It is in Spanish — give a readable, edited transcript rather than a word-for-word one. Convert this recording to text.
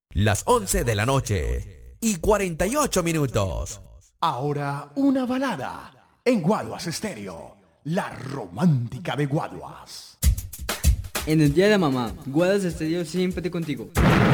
Las 11 de la noche y 48 minutos. Ahora una balada en Guaduas Estéreo, la romántica de Guaduas. En el día de la mamá, Guaduas Estéreo siempre contigo.